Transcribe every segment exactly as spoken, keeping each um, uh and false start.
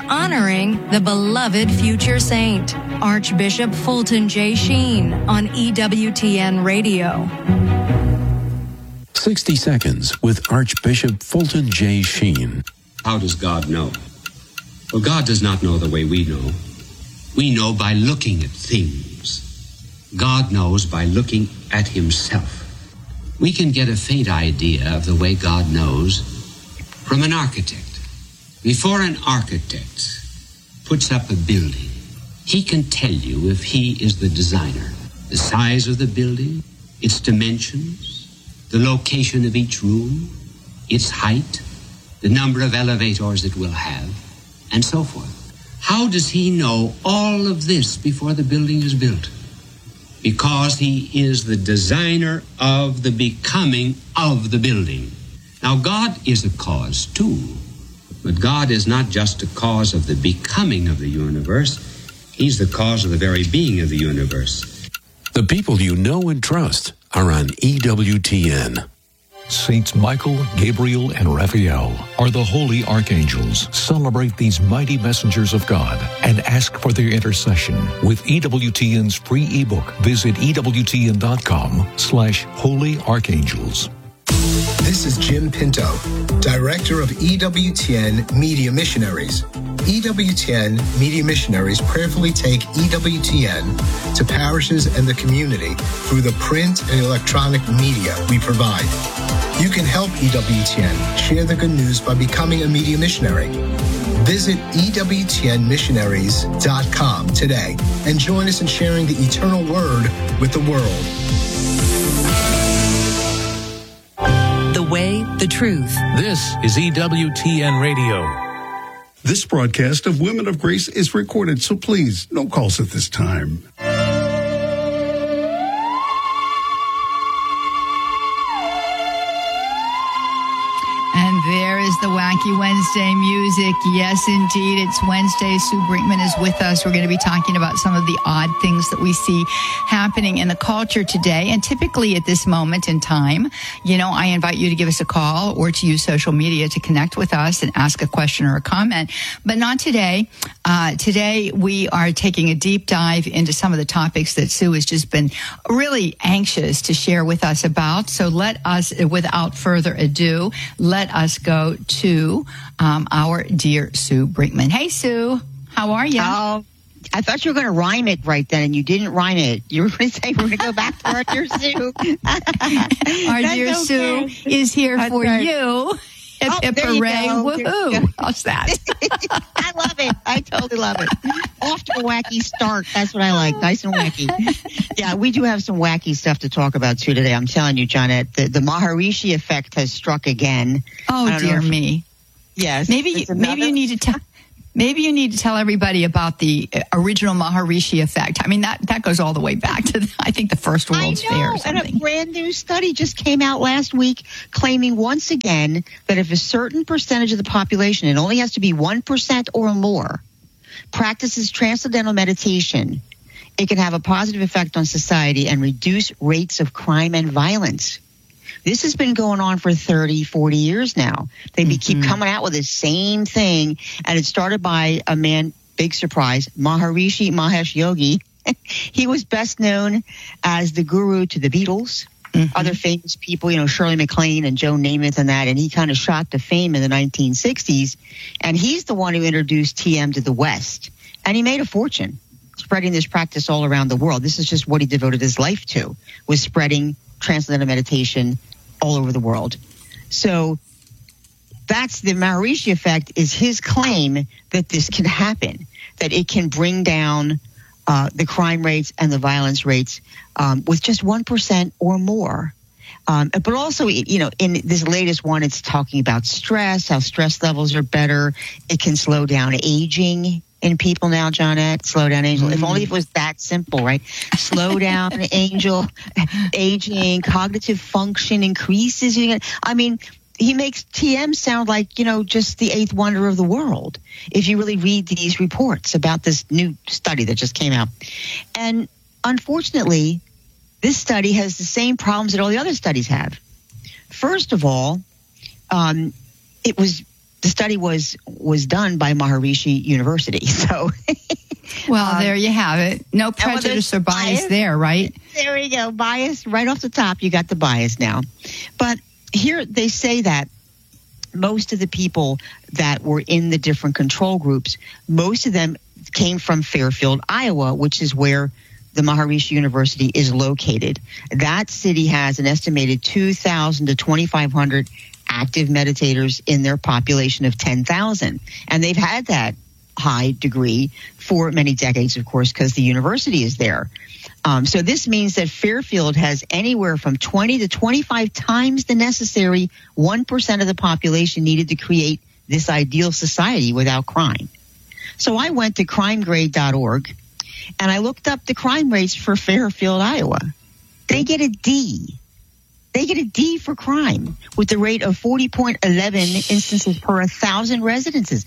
We're honoring the beloved future saint, Archbishop Fulton J. Sheen, on E W T N Radio. sixty seconds with Archbishop Fulton J. Sheen. How does God know? Well, God does not know the way we know. We know by looking at things. God knows by looking at himself. We can get a faint idea of the way God knows from an architect. Before an architect puts up a building, he can tell you if he is the designer. The size of the building, its dimensions, the location of each room, its height, the number of elevators it will have, and so forth. How does he know all of this before the building is built? Because he is the designer of the becoming of the building. Now, God is a cause, too. But God is not just a cause of the becoming of the universe. He's the cause of the very being of the universe. The people you know and trust are on E W T N. Saints Michael, Gabriel, and Raphael are the holy archangels. Celebrate these mighty messengers of God and ask for their intercession with E W T N's free ebook. Visit ewtn.com slash holy archangels. This is Jim Pinto, Director of E W T N Media Missionaries. E W T N Media Missionaries prayerfully take E W T N to parishes and the community through the print and electronic media we provide. You can help E W T N share the good news by becoming a media missionary. Visit E W T N missionaries dot com today and join us in sharing the eternal word with the world. The way, the truth. This is E W T N Radio. This broadcast of Women of Grace is recorded, so please, no calls at this time. There is the Wacky Wednesday music. Yes, indeed. It's Wednesday. Sue Brinkman is with us. We're going to be talking about some of the odd things that we see happening in the culture today. And typically at this moment in time, you know, I invite you to give us a call or to use social media to connect with us and ask a question or a comment. But not today. Uh, today, we are taking a deep dive into some of the topics that Sue has just been really anxious to share with us about. So let us, without further ado, let us go to um, our dear Sue Brinkman. Hey, Sue, how are you? Oh, I thought you were going to rhyme it right then, and you didn't rhyme it. You were going to say we're going to go back to our dear Sue. Our dear okay. Sue is here That's for right. you. Hip, Oh, hip, there you hooray, go. woohoo. How's that? I love it. I totally love it. Off to a wacky start. That's what I like. Nice and wacky. Yeah, we do have some wacky stuff to talk about, too, today. I'm telling you, Johnette, the, the Maharishi effect has struck again. Oh, dear me. Yes. Maybe you, maybe you need to tell... Maybe you need to tell everybody about the original Maharishi effect. I mean, that, that goes all the way back to, the, I think, the first World's Fair or something. And a brand new study just came out last week claiming once again that if a certain percentage of the population, it only has to be one percent or more, practices transcendental meditation, it can have a positive effect on society and reduce rates of crime and violence. This has been going on for thirty, forty years now. They mm-hmm. keep coming out with the same thing. And it started by a man, big surprise, Maharishi Mahesh Yogi. He was best known as the guru to the Beatles, mm-hmm. other famous people, you know, Shirley MacLaine and Joe Namath and that. And he kind of shot to fame in the nineteen sixties. And he's the one who introduced T M to the West. And he made a fortune spreading this practice all around the world. This is just what he devoted his life to, was spreading transcendental meditation all over the world. So that's the Maharishi effect, is his claim that this can happen, that it can bring down uh, the crime rates and the violence rates um, with just one percent or more. Um, but also, you know, in this latest one, it's talking about stress, how stress levels are better. It can slow down aging in people now, Johnette. Slow down angel. Mm. If only it was that simple, right? Slow down angel, aging, cognitive function increases. I mean, he makes T M sound like, you know, just the eighth wonder of the world, if you really read these reports about this new study that just came out. And unfortunately, this study has the same problems that all the other studies have. First of all, um, it was the study was was done by Maharishi University. So, well, um, there you have it. No prejudice or bias, bias there, right? There we go. Bias right off the top. You got the bias now. But here they say that most of the people that were in the different control groups, most of them came from Fairfield, Iowa, which is where the Maharishi University is located. That city has an estimated two thousand to twenty-five hundred active meditators in their population of ten thousand. And they've had that high degree for many decades, of course, because the university is there. Um, so this means that Fairfield has anywhere from twenty to twenty-five times the necessary one percent of the population needed to create this ideal society without crime. So I went to crime grade dot org and I looked up the crime rates for Fairfield, Iowa. They get a D. They get a D for crime with the rate of forty point one one instances per one thousand residences.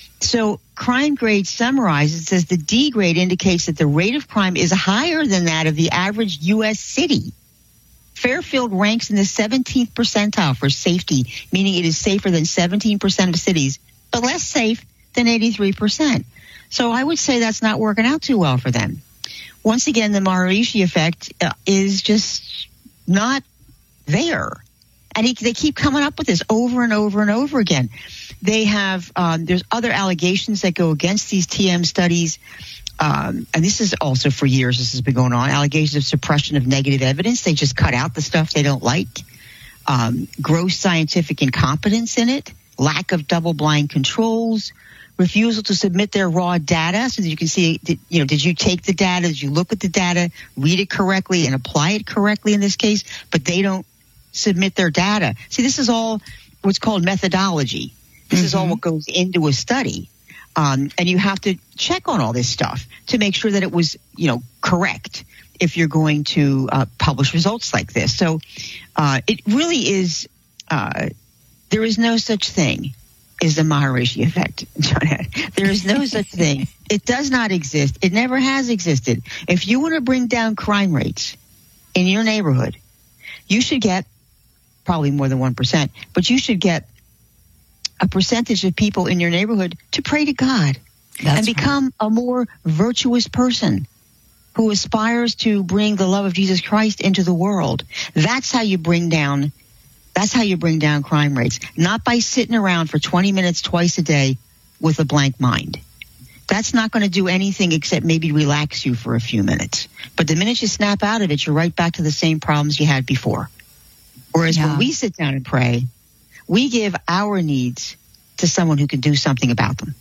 So Crime Grade summarizes, it says the D grade indicates that the rate of crime is higher than that of the average U S city. Fairfield ranks in the seventeenth percentile for safety, meaning it is safer than seventeen percent of cities, but less safe than eighty-three percent. So I would say that's not working out too well for them. Once again, the Maharishi effect uh, is just not there. And he, they keep coming up with this over and over and over again. They have, um, there's other allegations that go against these T M studies. Um, and this is also for years, this has been going on. Allegations of suppression of negative evidence. They just cut out the stuff they don't like. Um, gross scientific incompetence in it. Lack of double-blind controls. Refusal to submit their raw data so that you can see, did, you know, did you take the data? Did you look at the data, read it correctly, and apply it correctly in this case? But they don't submit their data. See, this is all what's called methodology. This mm-hmm. is all what goes into a study. Um, and you have to check on all this stuff to make sure that it was, you know, correct if you're going to uh, publish results like this. So uh, it really is, uh, there is no such thing as the Maharishi effect, John. There is no such thing. It does not exist. It never has existed. If you want to bring down crime rates in your neighborhood, you should get probably more than one percent, but you should get a percentage of people in your neighborhood to pray to God That's and become right. a more virtuous person who aspires to bring the love of Jesus Christ into the world. That's how you bring down, that's how you bring down crime rates. Not by sitting around for twenty minutes twice a day with a blank mind. That's not going to do anything except maybe relax you for a few minutes. But the minute you snap out of it, you're right back to the same problems you had before. Whereas yeah. when we sit down and pray, we give our needs to someone who can do something about them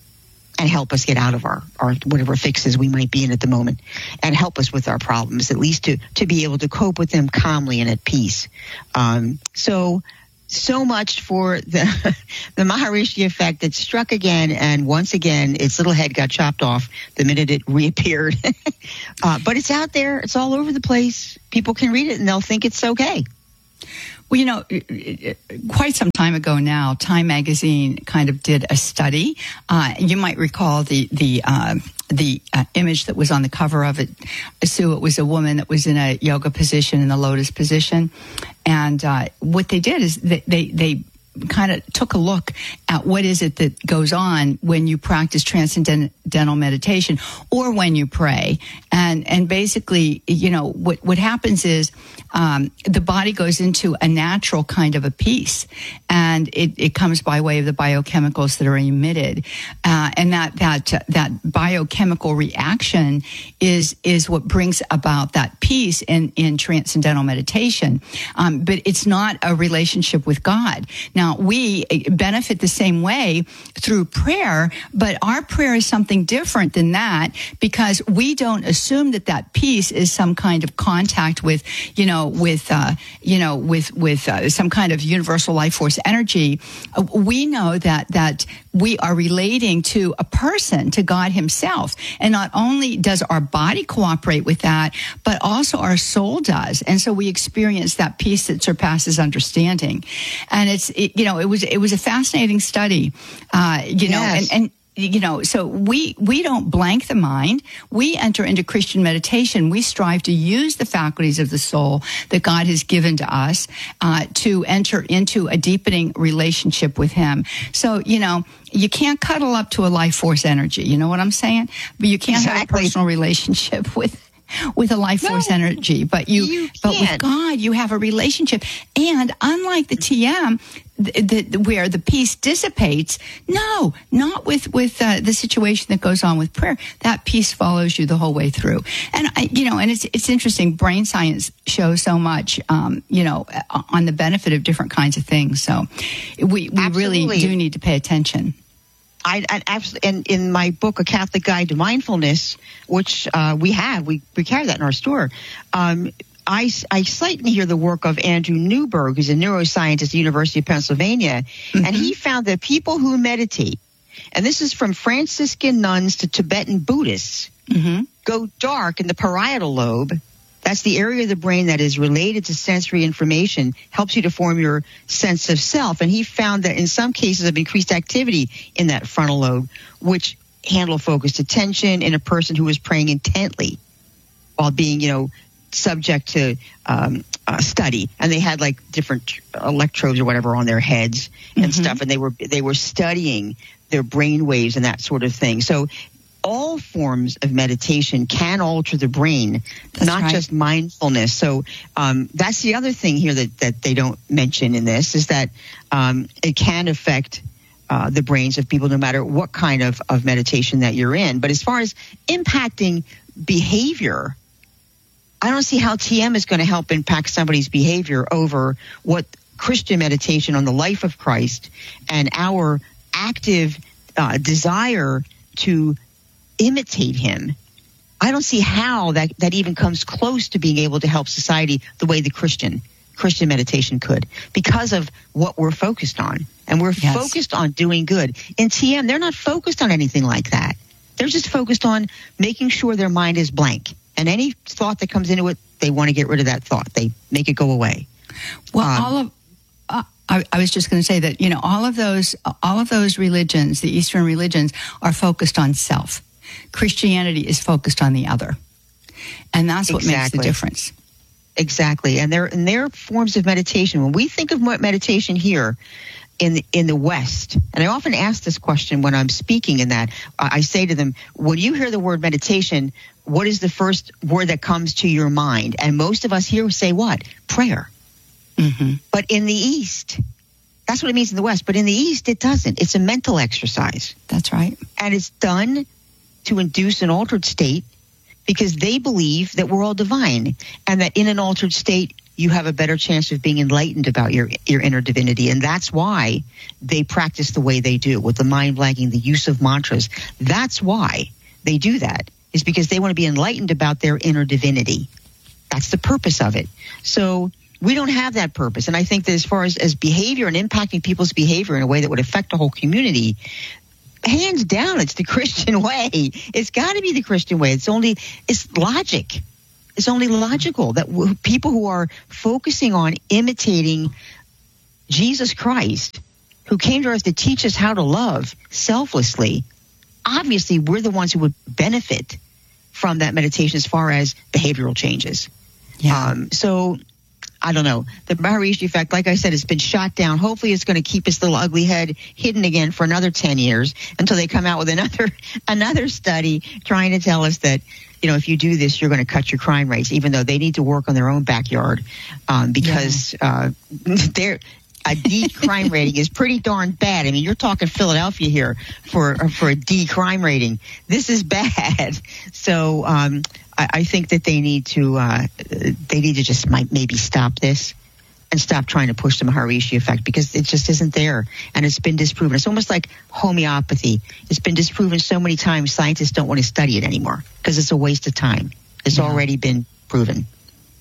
and help us get out of our, our whatever fixes we might be in at the moment and help us with our problems, at least to, to be able to cope with them calmly and at peace. Um, so, so much for the, the Maharishi effect that struck again, and once again, its little head got chopped off the minute it reappeared. uh, but it's out there. It's all over the place. People can read it and they'll think it's okay. Well, you know, quite some time ago now, Time Magazine kind of did a study. Uh, you might recall the the uh, the uh, image that was on the cover of it. Sue, it was a woman that was in a yoga position, in the lotus position. And uh, what they did is they they, they kind of took a look at what is it that goes on when you practice transcendental meditation or when you pray. And and basically, you know, what, what happens is um, the body goes into a natural kind of a peace, and it, it comes by way of the biochemicals that are emitted. Uh, and that, that, uh, that biochemical reaction is, is what brings about that peace in, in transcendental meditation. Um, but it's not a relationship with God. Now, we benefit the same way through prayer, but our prayer is something different than that, because we don't assume that that peace is some kind of contact with, you know, with, uh, you know, with, with uh, some kind of universal life force energy. Uh, we know that, that we are relating to a person, to God himself. And not only does our body cooperate with that, but also our soul does. And so we experience that peace that surpasses understanding. And it's, it, you know, it was, it was a fascinating study, uh, you yes. know, and, and, you know, so we, we don't blank the mind. We enter into Christian meditation. We strive to use the faculties of the soul that God has given to us uh, to enter into a deepening relationship with Him. So, you know, you can't cuddle up to a life force energy. You know what I'm saying? But you can't exactly. have a personal relationship with with a life force no, energy. But you, you but with God, you have a relationship. And unlike the T M, The, the, where the peace dissipates, no, not with with uh, the situation that goes on with prayer. That peace follows you the whole way through, and I, you know, and it's it's interesting. Brain science shows so much, um, you know, on the benefit of different kinds of things. So we we really do need to pay attention. I, I absolutely, and in my book, A Catholic Guide to Mindfulness, which uh, we have, we we carry that in our store. Um, I, I cite in here the work of Andrew Newberg, who's a neuroscientist at the University of Pennsylvania, mm-hmm. and he found that people who meditate, and this is from Franciscan nuns to Tibetan Buddhists, mm-hmm. go dark in the parietal lobe. That's the area of the brain that is related to sensory information, helps you to form your sense of self. And he found that in some cases of increased activity in that frontal lobe, which handle focused attention in a person who was praying intently while being, you know, subject to um, uh, study, and they had like different electrodes or whatever on their heads and mm-hmm. stuff, and they were they were studying their brain waves and that sort of thing. So all forms of meditation can alter the brain, that's not right. just mindfulness. So um, that's the other thing here that, that they don't mention in this, is that um, it can affect uh, the brains of people no matter what kind of, of meditation that you're in. But as far as impacting behavior, I don't see how T M is going to help impact somebody's behavior over what Christian meditation on the life of Christ and our active uh, desire to imitate Him. I don't see how that, that even comes close to being able to help society the way the Christian Christian meditation could, because of what we're focused on. And we're yes. focused on doing good. In T M, they're not focused on anything like that. They're just focused on making sure their mind is blank. And any thought that comes into it, they want to get rid of that thought. They make it go away. Well, um, all of uh, I, I was just going to say that, you know, all of those all of those religions, the Eastern religions, are focused on self. Christianity is focused on the other, and that's what exactly. makes the difference. Exactly, and they're and their forms of meditation. When we think of meditation here in the, in the West, and I often ask this question when I'm speaking in that, I say to them, when you hear the word meditation, what is the first word that comes to your mind? And most of us here say what? Prayer. Mm-hmm. But in the East, that's what it means in the West. But in the East, it doesn't. It's a mental exercise. That's right. And it's done to induce an altered state because they believe that we're all divine and that in an altered state, you have a better chance of being enlightened about your, your inner divinity. And that's why they practice the way they do, with the mind blanking, the use of mantras. That's why they do that, is because they want to be enlightened about their inner divinity. That's the purpose of it. So we don't have that purpose. And I think that as far as, as behavior and impacting people's behavior in a way that would affect the whole community, hands down, it's the Christian way. It's got to be the Christian way. It's only, it's logic. It's only logical that w- people who are focusing on imitating Jesus Christ, who came to earth to teach us how to love selflessly, obviously we're the ones who would benefit from that meditation as far as behavioral changes. Yeah. Um, so I don't know. The Maharishi effect, like I said, has been shot down. Hopefully it's going to keep its little ugly head hidden again for another ten years until they come out with another another study trying to tell us that, you know, if you do this, you're going to cut your crime rates, even though they need to work on their own backyard um, because yeah. uh, they're a D crime rating is pretty darn bad. I mean, you're talking Philadelphia here for for a D crime rating. This is bad. So um, I, I think that they need to uh, they need to just might maybe stop this and stop trying to push the Maharishi effect, because it just isn't there, and it's been disproven. It's almost like homeopathy. It's been disproven so many times, scientists don't want to study it anymore because it's a waste of time. It's yeah. already been proven.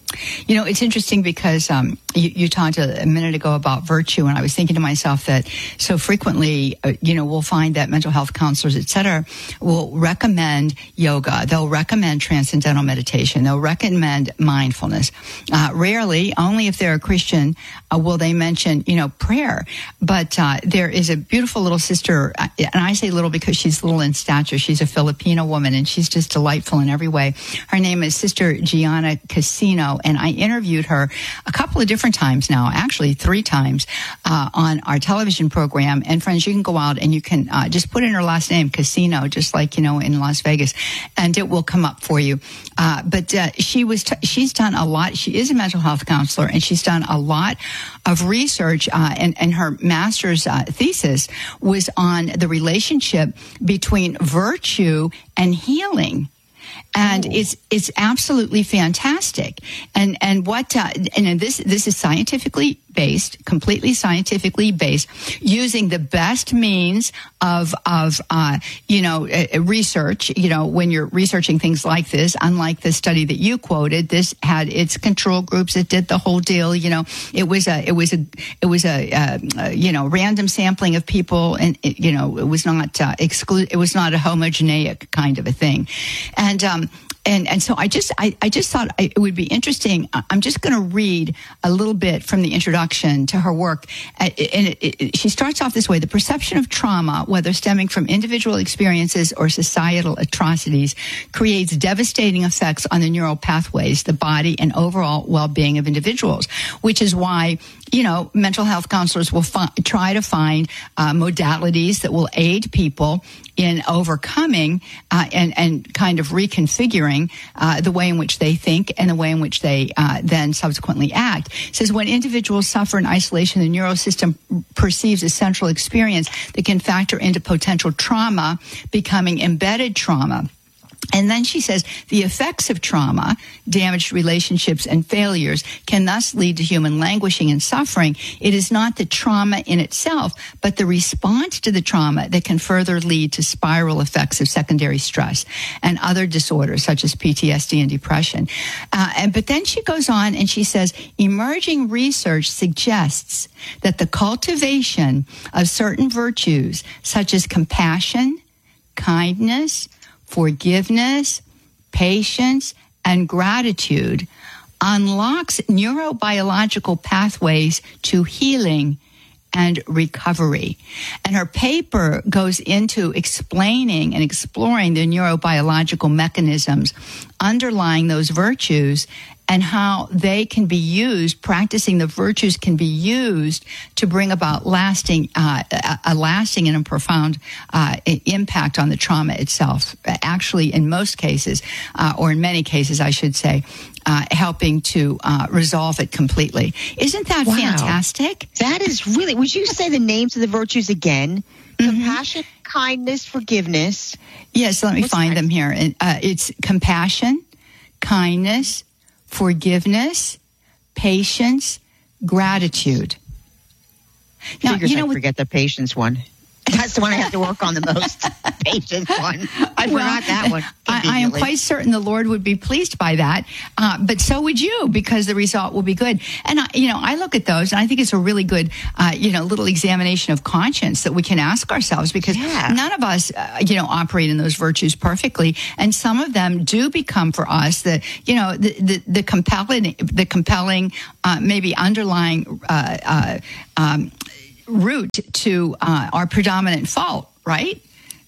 You know, it's interesting because um, you, you talked a, a minute ago about virtue, and I was thinking to myself that so frequently, uh, you know, we'll find that mental health counselors, et cetera, will recommend yoga. They'll recommend transcendental meditation. They'll recommend mindfulness. Uh, rarely, only if they're a Christian, uh, will they mention, you know, prayer. But uh, there is a beautiful little sister, and I say little because she's little in stature. She's a Filipino woman, and she's just delightful in every way. Her name is Sister Gianna Casino. And I interviewed her a couple of different times now, actually three times, uh, on our television program. And friends, you can go out and you can uh, just put in her last name, Casino, just like, you know, in Las Vegas, and it will come up for you. Uh, but uh, she was, t- she's done a lot. She is a mental health counselor, and she's done a lot of research. Uh, and, and her master's uh, thesis was on the relationship between virtue and healing. And oh. it's it's absolutely fantastic. And and what uh, and this this is scientifically based, completely scientifically based, using the best means of of uh, you know uh, research. You know, when you're researching things like this, unlike the study that you quoted, this had its control groups. It did the whole deal. You know, it was a it was a it was a uh, uh, you know random sampling of people, and it, you know it was not uh, exclude. It was not a homogeneic kind of a thing, and. Um, And and so I just I, I just thought it would be interesting. I'm just going to read a little bit from the introduction to her work. And it, it, she starts off this way: the perception of trauma, whether stemming from individual experiences or societal atrocities, creates devastating effects on the neural pathways, the body, and overall well-being of individuals. Which is why, you know, mental health counselors will fi- try to find uh, modalities that will aid people in overcoming uh, and, and kind of reconfiguring uh, the way in which they think and the way in which they uh, then subsequently act. It says when individuals suffer in isolation, the neural system perceives a central experience that can factor into potential trauma, becoming embedded trauma. And then she says the effects of trauma, damaged relationships, and failures can thus lead to human languishing and suffering. It is not the trauma in itself, but the response to the trauma that can further lead to spiral effects of secondary stress and other disorders such as P T S D and depression. Uh, and, but then she goes on and she says, emerging research suggests that the cultivation of certain virtues such as compassion, kindness, forgiveness, patience, and gratitude unlocks neurobiological pathways to healing and recovery. And her paper goes into explaining and exploring the neurobiological mechanisms underlying those virtues and how they can be used, practicing the virtues can be used to bring about lasting, uh, a, a lasting and a profound uh, impact on the trauma itself. Actually, in most cases, uh, or in many cases, I should say, uh, helping to uh, resolve it completely. Isn't that wow. fantastic? That is really, would you say the names of the virtues again? Mm-hmm. Compassion, kindness, forgiveness. Yes, let me What's find that? them here. Uh, it's compassion, kindness, forgiveness, patience, gratitude. Now, Figures you know, I forget the patience one. That's the one I have to work on the most. Patience one. I well, forgot that one. I, I am quite certain the Lord would be pleased by that, uh, but so would you, because the result will be good. And I, you know, I look at those, and I think it's a really good, uh, you know, little examination of conscience that we can ask ourselves, because yeah. none of us, uh, you know, operate in those virtues perfectly, and some of them do become for us the, you know, the the, the compelling, the compelling, uh, maybe underlying. Uh, uh, um, root to uh, our predominant fault, right?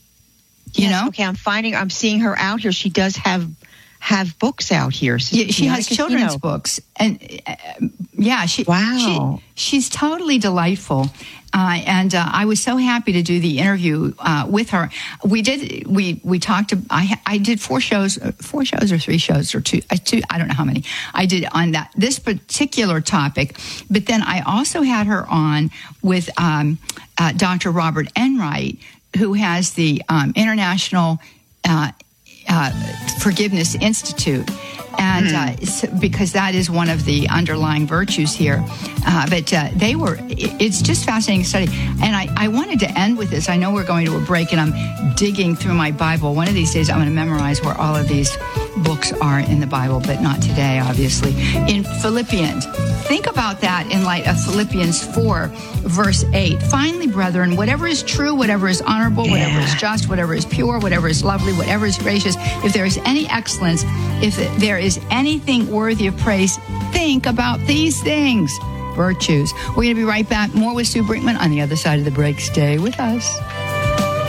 You yes, know? Okay, I'm finding, I'm seeing her out here. She does have have books out here. So yeah, she has Casino. children's books. And uh, yeah, she, wow. she she's totally delightful. Uh, and uh, I was so happy to do the interview uh, with her. We did. We we talked. To, I I did four shows, four shows or three shows or two. Uh, two. I don't know how many I did on that this particular topic. But then I also had her on with um, uh, Doctor Robert Enright, who has the um, International uh, uh, Forgiveness Institute. And mm. uh, because that is one of the underlying virtues here. Uh, but uh, they were, it's just fascinating study. And I, I wanted to end with this. I know we're going to a break and I'm digging through my Bible. One of these days I'm going to memorize where all of these books are in the Bible, but not today, obviously. In Philippians, think about that in light of Philippians four, verse eight. Finally, brethren, whatever is true, whatever is honorable, yeah. whatever is just, whatever is pure, whatever is lovely, whatever is gracious, if there is any excellence, if there is anything worthy of praise, think about these things. Virtues. We're going to be right back. More with Sue Brinkman on the other side of the break. Stay with us.